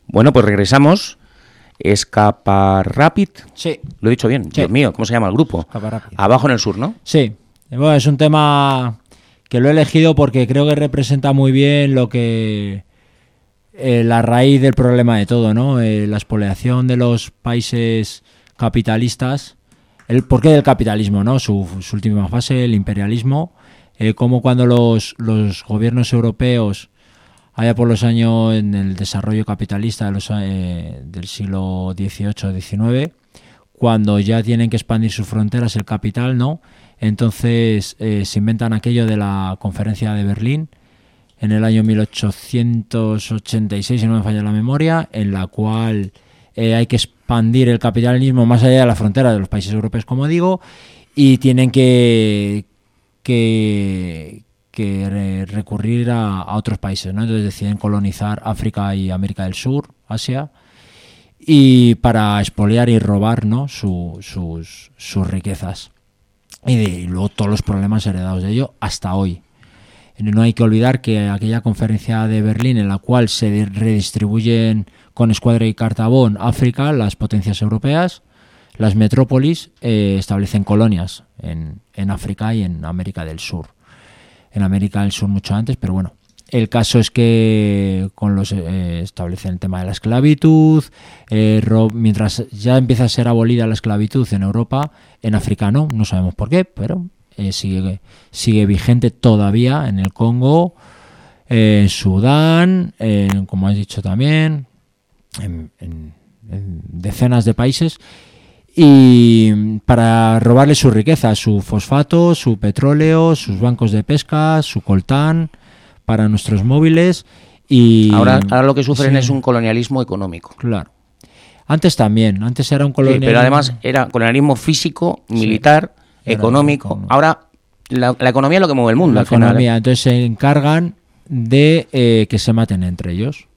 Bueno, pues regresamos. Escaparrápid. Sí. Lo he dicho bien. Sí. Dios mío, ¿cómo se llama el grupo? Escaparrápid. Abajo en el sur, ¿no? Sí. Bueno, es un tema que lo he elegido porque creo que representa muy bien lo que la raíz del problema de todo, ¿no? La expoliación de los países capitalistas, el porqué del capitalismo, ¿no? Su última fase, el imperialismo, como cuando los gobiernos europeos, allá por los años en el desarrollo capitalista del siglo XVIII-XIX, cuando ya tienen que expandir sus fronteras el capital, ¿no? Entonces se inventan aquello de la Conferencia de Berlín en el año 1886, si no me falla la memoria, en la cual hay que expandir el capitalismo más allá de la frontera de los países europeos, como digo, y tienen que recurrir a otros países, ¿no? Entonces deciden colonizar África y América del Sur, Asia, y para expoliar y robar, ¿no? sus riquezas. Y luego todos los problemas heredados de ello hasta hoy. No hay que olvidar que aquella conferencia de Berlín en la cual se redistribuyen con escuadra y cartabón África, las potencias europeas, las metrópolis establecen colonias en África y en América del Sur. En América del Sur mucho antes, pero bueno. El caso es que establecen el tema de la esclavitud, mientras ya empieza a ser abolida la esclavitud en Europa, en África no sabemos por qué, pero sigue vigente todavía en el Congo, en Sudán, como has dicho también, en decenas de países, y para robarle su riqueza, su fosfato, su petróleo, sus bancos de pesca, su coltán, para nuestros móviles. Y ahora lo que sufren sí, es un colonialismo económico. Claro. Antes era un colonialismo. Sí, pero además era colonialismo físico, militar, sí, económico. Ahora la economía es lo que mueve el mundo. La al final, economía. Entonces se encargan de que se maten entre ellos.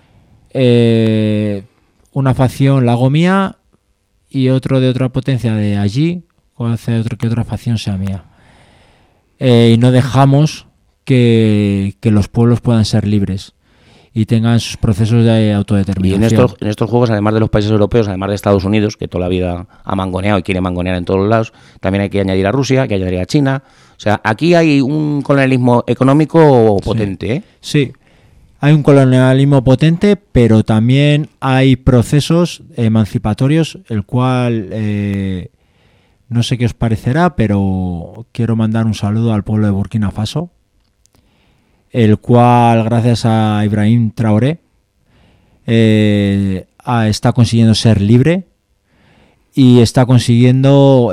Una facción la hago mía y otro de otra potencia de allí hace que otra facción sea mía. Y no dejamos que los pueblos puedan ser libres y tengan sus procesos de autodeterminación. Y en estos juegos, además de los países europeos, además de Estados Unidos, que toda la vida ha mangoneado y quiere mangonear en todos los lados, también hay que añadir a Rusia, hay que añadir a China. O sea, aquí hay un colonialismo económico potente, ¿eh? Sí, hay un colonialismo potente, pero también hay procesos emancipatorios, el cual no sé qué os parecerá, pero quiero mandar un saludo al pueblo de Burkina Faso, el cual, gracias a Ibrahim Traoré, está consiguiendo ser libre y está consiguiendo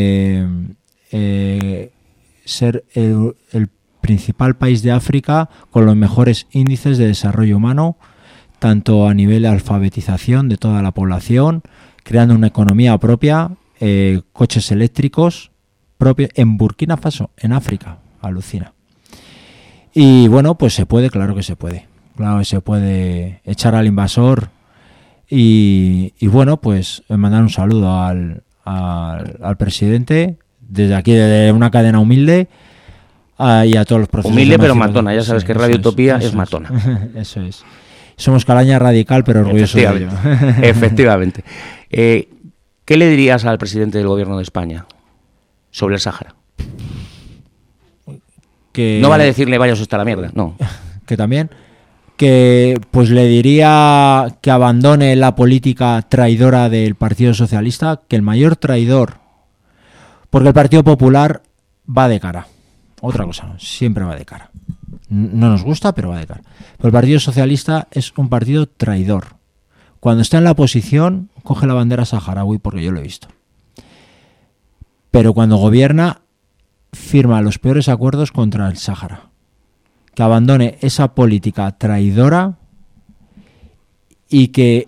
ser el principal país de África con los mejores índices de desarrollo humano, tanto a nivel de alfabetización de toda la población, creando una economía propia, coches eléctricos propios en Burkina Faso, en África, alucina. Y bueno, pues se puede, claro que se puede. Claro que se puede echar al invasor y bueno, pues mandar un saludo al presidente desde aquí, desde una cadena humilde, y a todos los procesos. Humilde pero matona, ya sabes que Radio Utopía es matona. Eso es. Somos calaña radical pero orgulloso de ello. Efectivamente. ¿Qué le dirías al presidente del gobierno de España sobre el Sáhara? Que no vale decirle vaya usted a la mierda, no. Que también, que pues le diría que abandone la política traidora del Partido Socialista, que el mayor traidor, porque el Partido Popular va de cara. Otra cosa, siempre va de cara. No nos gusta, pero va de cara. Pero el Partido Socialista es un partido traidor. Cuando está en la oposición, coge la bandera saharaui, porque yo lo he visto. Pero cuando gobierna, firma los peores acuerdos contra el Sáhara. Que abandone esa política traidora y que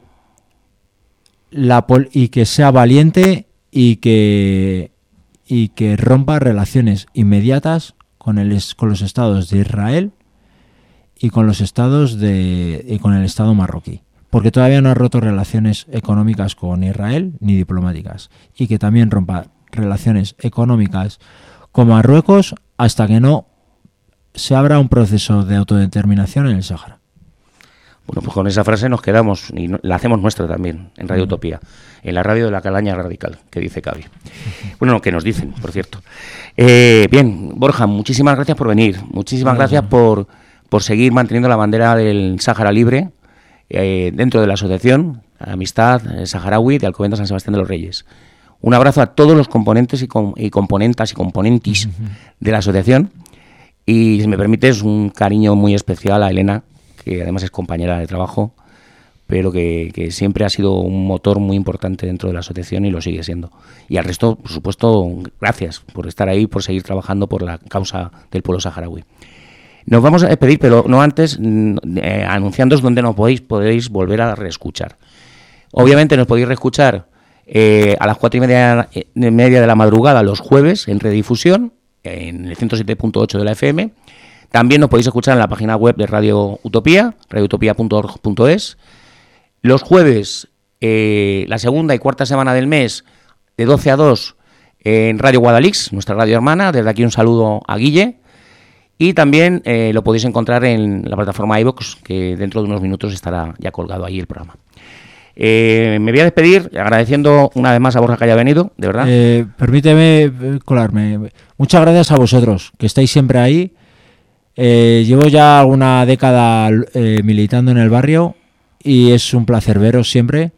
sea valiente y que rompa relaciones inmediatas con los estados de Israel y con el estado marroquí, porque todavía no ha roto relaciones económicas con Israel ni diplomáticas, y que también rompa relaciones económicas con Marruecos hasta que no se abra un proceso de autodeterminación en el Sáhara. Bueno, pues con esa frase nos quedamos y la hacemos nuestra también en Radio Utopía, en la radio de la Calaña Radical, que dice Cavi. Bueno, que nos dicen, por cierto. Bien, Borja, muchísimas gracias por venir, muchísimas gracias por seguir manteniendo la bandera del Sáhara Libre dentro de la asociación Amistad Saharaui de Alcobendas San Sebastián de los Reyes. Un abrazo a todos los componentes y componentas y componentis de la asociación. Y si me permites, un cariño muy especial a Elena, que además es compañera de trabajo, pero que siempre ha sido un motor muy importante dentro de la asociación y lo sigue siendo. Y al resto, por supuesto, gracias por estar ahí, por seguir trabajando por la causa del pueblo saharaui. Nos vamos a despedir, pero no antes anunciándoos dónde nos podéis volver a reescuchar. Obviamente nos podéis reescuchar a las 4:30 de la madrugada los jueves en redifusión, en el 107.8 de la FM. También nos podéis escuchar en la página web de Radio Utopía, radioutopia.org.es. Los jueves, la segunda y cuarta semana del mes, de 12 a 2, en Radio Guadalix, nuestra radio hermana. Desde aquí un saludo a Guille. Y también lo podéis encontrar en la plataforma iVoox, que dentro de unos minutos estará ya colgado ahí el programa. Me voy a despedir agradeciendo una vez más a Borja que haya venido, de verdad. Permíteme colarme. Muchas gracias a vosotros, que estáis siempre ahí. Llevo ya alguna década militando en el barrio y es un placer veros siempre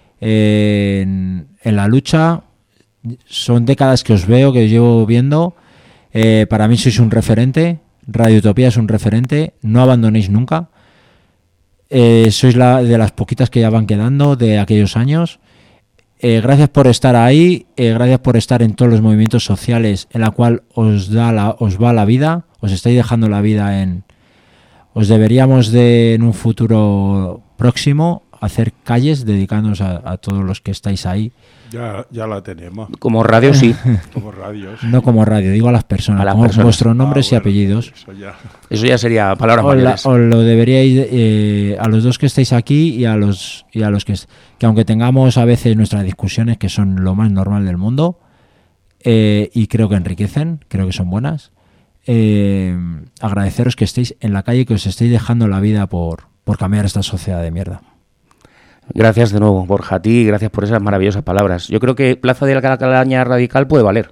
en la lucha. Son décadas que os veo, que os llevo viendo. Para mí sois un referente. Radio Utopía es un referente. No abandonéis nunca. Sois de las poquitas que ya van quedando de aquellos años. Gracias por estar ahí, gracias por estar en todos los movimientos sociales en la cual os va la vida, os estáis dejando la vida os deberíamos en un futuro próximo hacer calles dedicándonos a todos los que estáis ahí. Ya la tenemos. Como radio, sí. Como radios. No como radio, digo a las personas, vuestros nombres y apellidos. Eso ya sería palabras mayores. Os lo deberíais, a los dos que estáis aquí y a los que aunque tengamos a veces nuestras discusiones, que son lo más normal del mundo, y creo que enriquecen, creo que son buenas, agradeceros que estéis en la calle, que os estéis dejando la vida por cambiar esta sociedad de mierda. Gracias de nuevo, Borja, a ti, gracias por esas maravillosas palabras. Yo creo que Plaza de la Calaña Radical puede valer.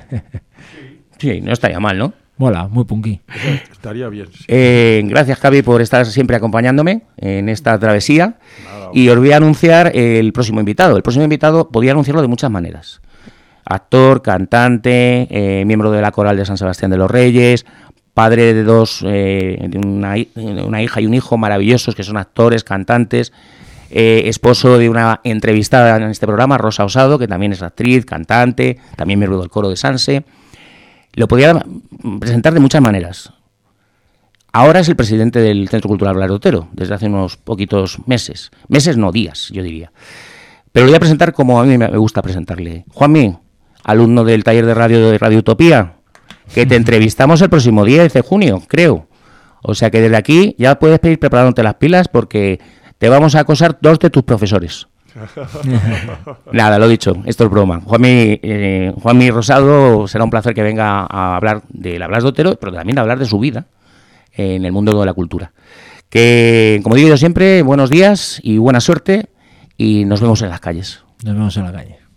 Sí, no estaría mal, ¿no? Mola, muy punky. Estaría bien. Sí. Gracias, Javi, por estar siempre acompañándome en esta travesía. Y os voy a anunciar el próximo invitado. El próximo invitado podía anunciarlo de muchas maneras. Actor, cantante, miembro de la coral de San Sebastián de los Reyes, padre de de una hija y un hijo maravillosos que son actores, cantantes, esposo de una entrevistada en este programa, Rosa Osado, que también es actriz, cantante, también miembro del coro de Sanse. Lo podía presentar de muchas maneras. Ahora es el presidente del Centro Cultural Blas de Otero, desde hace unos poquitos meses. Meses no, días, yo diría. Pero lo voy a presentar como a mí me gusta presentarle. Juanmi, alumno del taller de Radio Utopía, que te entrevistamos el próximo día 10 de junio, creo. O sea que desde aquí ya puedes ir preparándote las pilas porque te vamos a acosar 2 de tus profesores. Nada, lo dicho, esto es broma. Juanmi Rosado, será un placer que venga a hablar de la Blas de Otero, pero también a hablar de su vida en el mundo de la cultura. Que, como digo yo siempre, buenos días y buena suerte y nos vemos en las calles. Nos vemos en la calle.